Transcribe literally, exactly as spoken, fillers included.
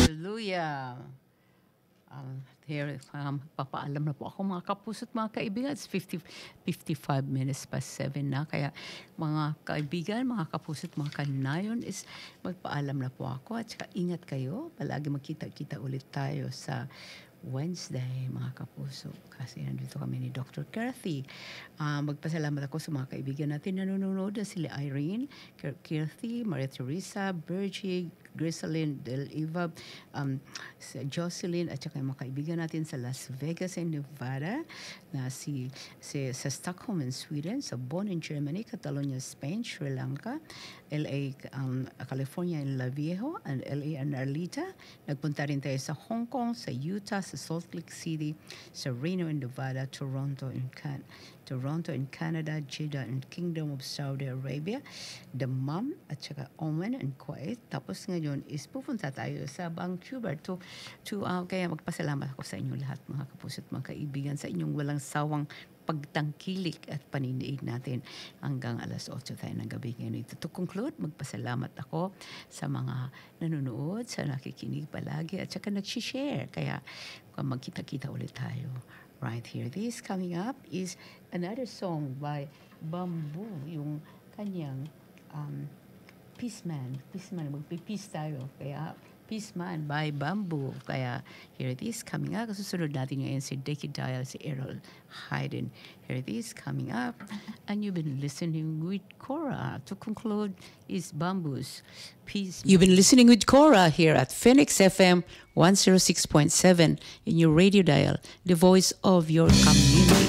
Hallelujah. Um, here, um, papaalam na po ako mga kapuso at mga kaibigan. It's fifty, fifty-five minutes past seven na. Kaya mga kaibigan, mga kapuso at mga kanayon is magpaalam na po ako. At saka ingat kayo. Palagi magkita-kita ulit tayo sa Wednesday, mga kapuso. Kasi nandito kami ni Doctor Kathy. Uh, magpasalamat ako sa mga kaibigan natin na nanonood na sila Irene, Kathy, Maria Teresa, Bergie, Griselyn, Del Eva, um, Jocelyn, at saka yung mga kaibigan natin sa Las Vegas and Nevada, na si, si sa Stockholm in Sweden, sa Bonn in Germany, Catalonia, Spain, Sri Lanka, L A, um, California in La Viejo, and L A and Arlita. Nagpunta rin tayo sa Hong Kong, sa Utah, sa Salt Lake City, sa Reno in Nevada, Toronto in Can Toronto in Canada, Jeddah in Kingdom of Saudi Arabia, Dammam at saka Oman and Kuwait. Tapos ngayon is pupunta tayo sa Vancouver to, to uh, kaya magpasalamat ako sa inyo lahat mga kapuso at mga kaibigan sa inyong walang sawang pagtangkilik at paniniig natin hanggang alas otso tayo ng gabi ngayon. To conclude, magpasalamat ako sa mga nanonood, sa nakikinig palagi at saka nag-share. Kaya magkita-kita ulit tayo right here. This coming up is another song by Bamboo, yung kanyang um, Peace Man. Peace Man, magpipeace tayo. Kaya Peace Man by Bamboo. Kaya here it is coming up. Susunod natin ngayon si Dickie Dial, si Errol Hayden. Here it is coming up. And you've been listening with Cora. To conclude is Bamboo's Peace Man. You've been listening with Cora here at Phoenix F M one oh six point seven in your radio dial, the voice of your community.